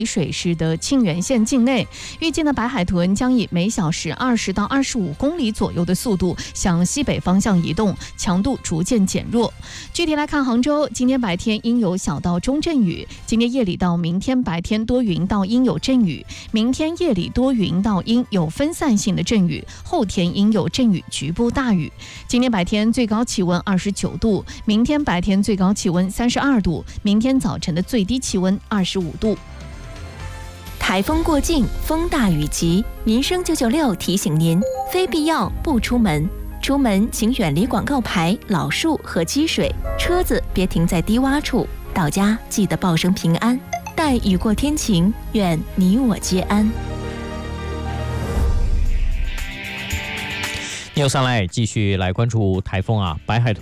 水市的沁源县境内，预计呢白海豚将以每小时20到25公里左右的速度向西北方向移动，强度逐渐减弱。具体来看，杭州今天白天应有小到中阵雨，今天夜里到明天白天多云到阴有阵雨，明天夜里多云到阴有分散性的阵雨，后天应有阵雨局部大雨。今天白天最高气温29度，明天白天最高气温32度，明天早晨的最低气温25度。 台风过境，风大雨急，民生996提醒您，非必要不出门。出门请远离广告牌、老树和积水，车子别停在低洼处。到家记得报声平安，待雨过天晴，愿你我皆安。 又上来继续来关注台风啊，白海豚